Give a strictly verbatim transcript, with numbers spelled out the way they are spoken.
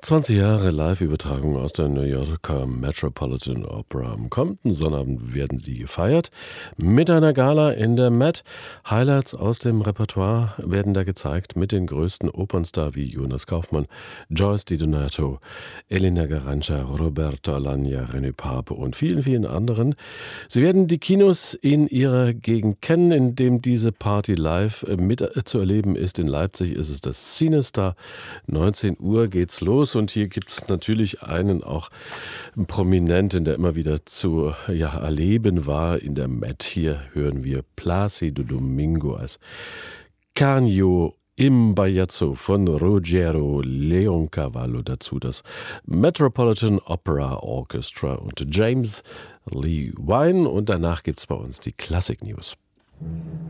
zwanzig Jahre Live-Übertragung aus der New Yorker Metropolitan Opera. Am kommenden Sonnabend werden sie gefeiert mit einer Gala in der Met. Highlights aus dem Repertoire werden da gezeigt mit den größten Opernstars wie Jonas Kaufmann, Joyce Di Donato, Elena Garanca, Roberto Alagna, René Pape und vielen, vielen anderen. Sie werden die Kinos in ihrer Gegend kennen, in dem diese Party live mit zu erleben ist. In Leipzig ist es das CineStar. neunzehn Uhr geht's los. Und hier gibt es natürlich einen auch Prominenten, der immer wieder zu ja, erleben war in der Met. Hier hören wir Plácido Domingo als Canio im Bajazzo von Ruggero Leoncavallo. Dazu das Metropolitan Opera Orchestra und James Lee Wine. Und danach gibt es bei uns die Classic News.